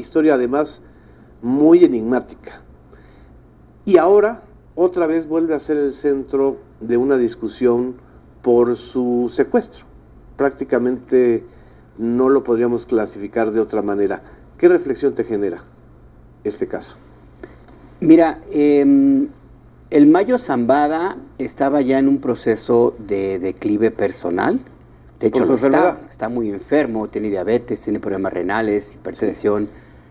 historia además muy enigmática. Y ahora otra vez vuelve a ser el centro de una discusión por su secuestro. Prácticamente no lo podríamos clasificar de otra manera. ¿Qué reflexión te genera este caso? Mira, el Mayo Zambada estaba ya en un proceso de declive personal. De hecho, está muy enfermo, tiene diabetes, tiene problemas renales, hipertensión.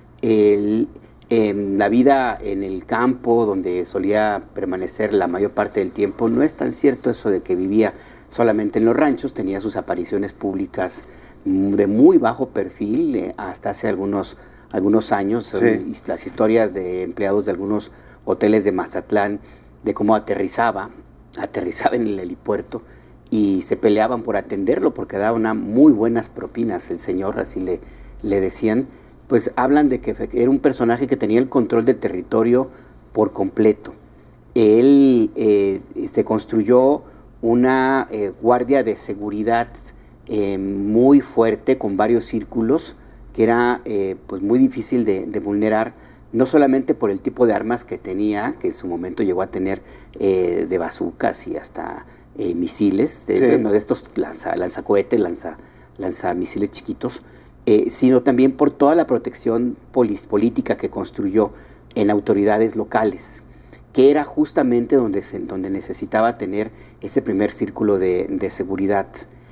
La vida en el campo, donde solía permanecer la mayor parte del tiempo, no es tan cierto eso de que vivía solamente en los ranchos, tenía sus apariciones públicas de muy bajo perfil, hasta hace algunos años, sí. Las historias de empleados de algunos hoteles de Mazatlán, de cómo aterrizaba en el helipuerto y se peleaban por atenderlo porque daba muy buenas propinas el señor, así le decían. Pues hablan de que era un personaje que tenía el control del territorio por completo. Él se construyó una guardia de seguridad muy fuerte con varios círculos que era pues muy difícil de vulnerar, no solamente por el tipo de armas que tenía, que en su momento llegó a tener de bazucas y hasta misiles, de estos lanzacohetes, lanzamisiles chiquitos, sino también por toda la protección política que construyó en autoridades locales, que era justamente donde necesitaba tener ese primer círculo de seguridad.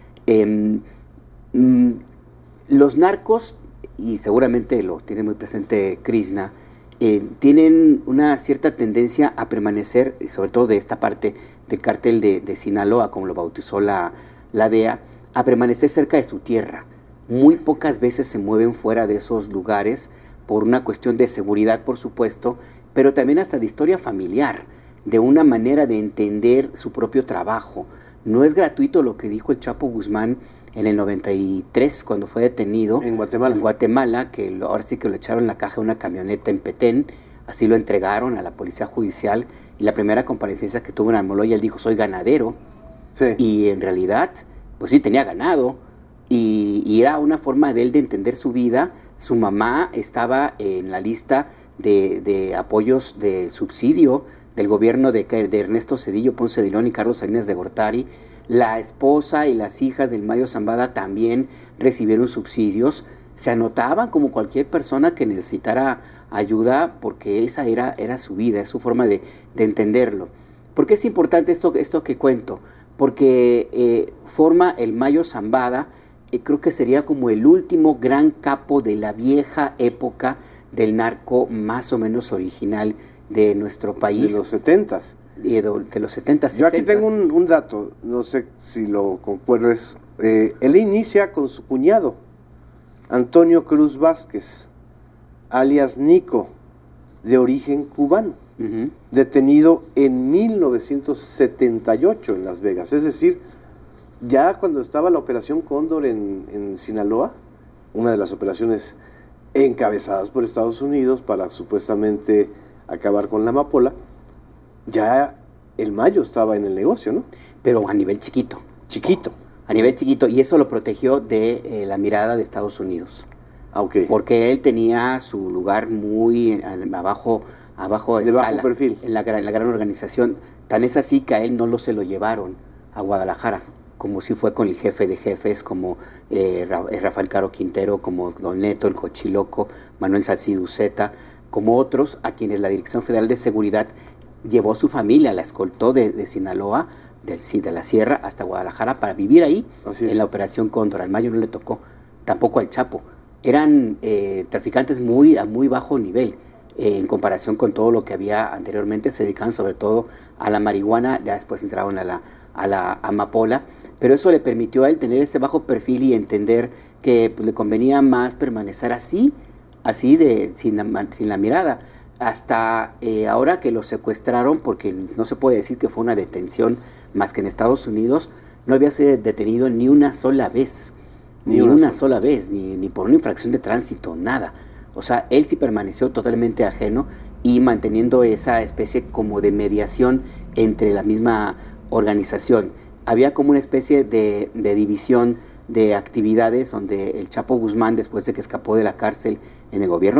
Los narcos, y seguramente lo tiene muy presente Krishna, tienen una cierta tendencia a permanecer, sobre todo de esta parte del cártel de Sinaloa, como lo bautizó la DEA, a permanecer cerca de su tierra. Muy pocas veces se mueven fuera de esos lugares por una cuestión de seguridad, por supuesto, pero también hasta de historia familiar, de una manera de entender su propio trabajo. No es gratuito lo que dijo el Chapo Guzmán en el 93, cuando fue detenido en Guatemala, que ahora sí que lo echaron en la caja de una camioneta en Petén, así lo entregaron a la policía judicial, y la primera comparecencia que tuvo en Almoloya, él dijo, soy ganadero, sí. Y en realidad, pues sí, tenía ganado, y era una forma de él de entender su vida. Su mamá estaba en la lista de apoyos de subsidio del gobierno de Ernesto Zedillo Ponce de León y Carlos Salinas de Gortari. La esposa y las hijas del Mayo Zambada también recibieron subsidios. Se anotaban como cualquier persona que necesitara ayuda, porque esa era su vida, es su forma de entenderlo. ¿Por qué es importante esto que cuento? Porque forma el Mayo Zambada, creo que sería como el último gran capo de la vieja época del narco más o menos original de nuestro país. De los 70s. De los 70s. Yo aquí tengo un dato, no sé si lo concuerdes. Él inicia con su cuñado, Antonio Cruz Vázquez, alias Nico, de origen cubano, detenido en 1978 en Las Vegas. Es decir, ya cuando estaba la Operación Cóndor en Sinaloa, una de las operaciones encabezadas por Estados Unidos para supuestamente acabar con la amapola, ya el Mayo estaba en el negocio, ¿no? Pero a nivel chiquito, a nivel chiquito, y eso lo protegió de la mirada de Estados Unidos. Okay. Porque él tenía su lugar muy abajo de escala, bajo perfil. En la gran organización. Tan es así que a él no se lo llevaron a Guadalajara, como si fue con el jefe de jefes, como Rafael Caro Quintero, como Don Neto, el Cochiloco, Manuel Salcido Uceta, como otros a quienes la Dirección Federal de Seguridad llevó su familia, la escoltó de Sinaloa, de la Sierra hasta Guadalajara para vivir ahí en la Operación Cóndor. Al Mayo no le tocó, tampoco al Chapo. Eran traficantes a muy bajo nivel en comparación con todo lo que había anteriormente. Se dedicaban sobre todo a la marihuana, ya después entraron a la amapola, pero eso le permitió a él tener ese bajo perfil y entender que pues, le convenía más permanecer así sin la mirada. Hasta ahora que lo secuestraron, porque no se puede decir que fue una detención más que en Estados Unidos, no había sido detenido ni una sola vez, ni por una infracción de tránsito, nada. O sea, él sí permaneció totalmente ajeno y manteniendo esa especie como de mediación entre la misma organización. Había como una especie de división de actividades donde el Chapo Guzmán, después de que escapó de la cárcel en el gobierno